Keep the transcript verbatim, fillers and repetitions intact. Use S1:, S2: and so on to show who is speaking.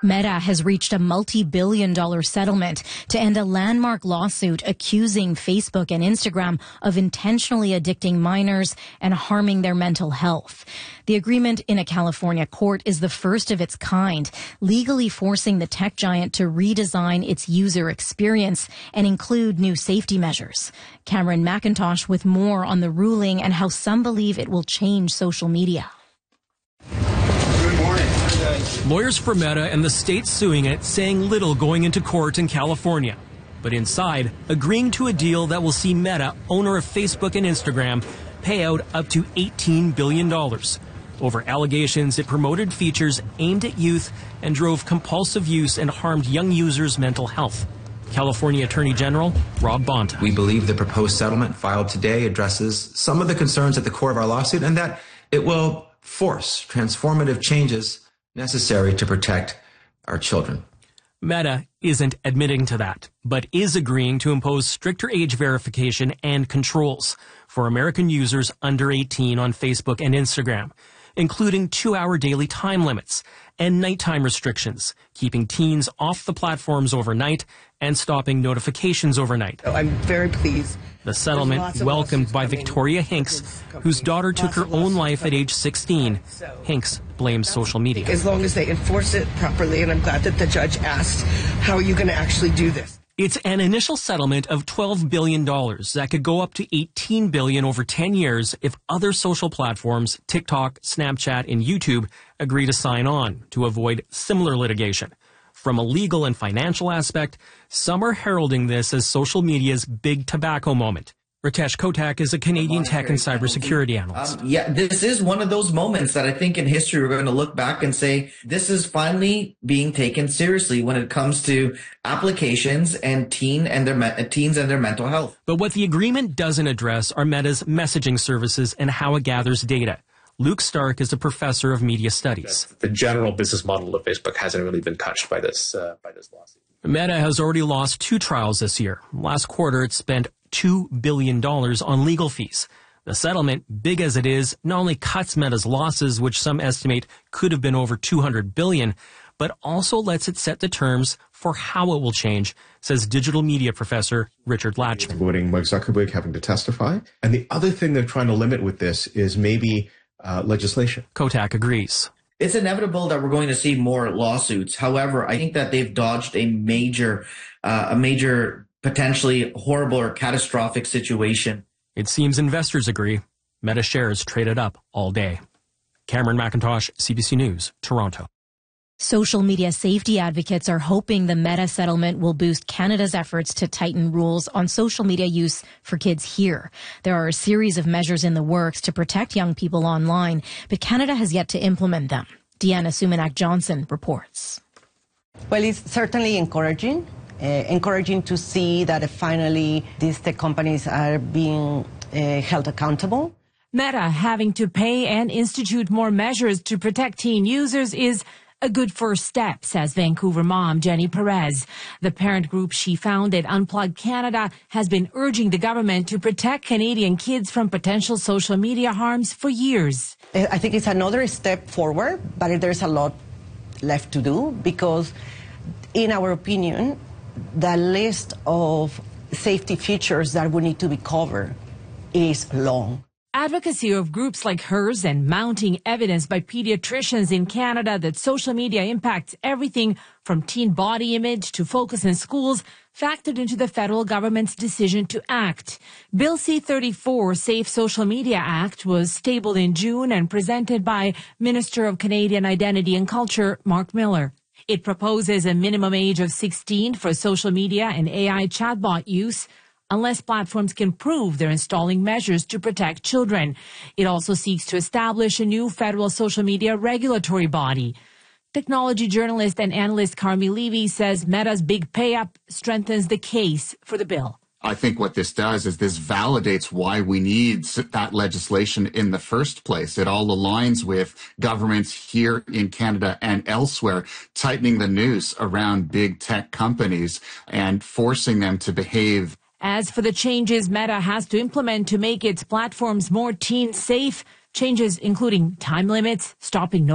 S1: Meta has reached a multi-billion dollar settlement to end a landmark lawsuit accusing Facebook and Instagram of intentionally addicting minors and harming their mental health. The agreement in a California court is the first of its kind, legally forcing the tech giant to redesign its user experience and include new safety measures. Cameron McIntosh with more on the ruling and how some believe it will change social media.
S2: Lawyers for Meta and the state suing it saying little going into court in California. But inside, agreeing to a deal that will see Meta, owner of Facebook and Instagram, pay out up to eighteen billion dollars over allegations it promoted features aimed at youth and drove compulsive use and harmed young users' mental health. California Attorney General Rob Bonta.
S3: We believe the proposed settlement filed today addresses some of the concerns at the core of our lawsuit and that it will force transformative changes necessary to protect our children.
S2: Meta isn't admitting to that, but is agreeing to impose stricter age verification and controls for American users under eighteen on Facebook and Instagram, including two-hour daily time limits and nighttime restrictions, keeping teens off the platforms overnight and stopping notifications overnight.
S4: Oh, I'm very pleased.
S2: The settlement, welcomed by Victoria Hinks, whose daughter took her own life at age sixteen. Hinks blames social media.
S4: As long as they enforce it properly, and I'm glad that the judge asked, how are you going to actually do this?
S2: It's an initial settlement of twelve billion dollars that could go up to eighteen billion dollars over ten years if other social platforms, TikTok, Snapchat, and YouTube, agree to sign on to avoid similar litigation. From a legal and financial aspect, some are heralding this as social media's big tobacco moment. Ritesh Kotak is a Canadian tech and cybersecurity analyst.
S5: Um, yeah, this is one of those moments that I think in history we're going to look back and say this is finally being taken seriously when it comes to applications and teen and their teens and their mental health.
S2: But what the agreement doesn't address are Meta's messaging services and how it gathers data. Luke Stark is a professor of media studies.
S6: The general business model of Facebook hasn't really been touched by this uh, by this lawsuit.
S2: Meta has already lost two trials this year. Last quarter, it spent two billion dollars on legal fees. The settlement, big as it is, not only cuts Meta's losses, which some estimate could have been over two hundred billion dollars, but also lets it set the terms for how it will change, says digital media professor Richard Latchman.
S7: Avoiding Mark Zuckerberg having to testify. And the other thing they're trying to limit with this is maybe uh, legislation.
S2: Kotak agrees.
S5: It's inevitable that we're going to see more lawsuits. However, I think that they've dodged a major, uh, a major, potentially horrible or catastrophic situation.
S2: It seems investors agree. Meta shares traded up all day. Cameron McIntosh, C B C News, Toronto.
S1: Social media safety advocates are hoping the Meta settlement will boost Canada's efforts to tighten rules on social media use for kids here. There are a series of measures in the works to protect young people online, but Canada has yet to implement them. Deanna Sumanak-Johnson reports.
S8: Well, it's certainly encouraging. Uh, encouraging to see that finally these tech companies are being uh, held accountable.
S9: Meta having to pay and institute more measures to protect teen users is a good first step, says Vancouver mom Jenny Perez. The parent group she founded, Unplugged Canada, has been urging the government to protect Canadian kids from potential social media harms for years.
S8: I think it's another step forward, but there's a lot left to do because, in our opinion, the list of safety features that would need to be covered is long.
S9: Advocacy of groups like hers and mounting evidence by pediatricians in Canada that social media impacts everything from teen body image to focus in schools factored into the federal government's decision to act. Bill C thirty-four, Safe Social Media Act, was tabled in June and presented by Minister of Canadian Identity and Culture, Mark Miller. It proposes a minimum age of sixteen for social media and A I chatbot use, unless platforms can prove they're installing measures to protect children. It also seeks to establish a new federal social media regulatory body. Technology journalist and analyst Carmi Levy says Meta's big pay-up strengthens the case for the bill.
S10: I think what this does is this validates why we need that legislation in the first place. It all aligns with governments here in Canada and elsewhere tightening the noose around big tech companies and forcing them to behave.
S9: As for the changes Meta has to implement to make its platforms more teen safe, changes including time limits, stopping